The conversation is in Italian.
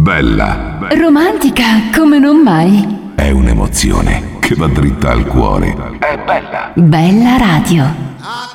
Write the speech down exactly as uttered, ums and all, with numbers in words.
Bella. Romantica come non mai. È un'emozione che va dritta al cuore. È bella. Bella Radio.